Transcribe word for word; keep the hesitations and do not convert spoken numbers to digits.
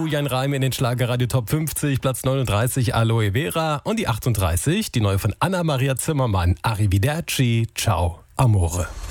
Julian Reim in den Schlagerradio Top fünfzig, Platz neununddreißig Aloe Vera und die achtunddreißig, die neue von Anna-Maria Zimmermann, Arrivederci, Ciao, Amore.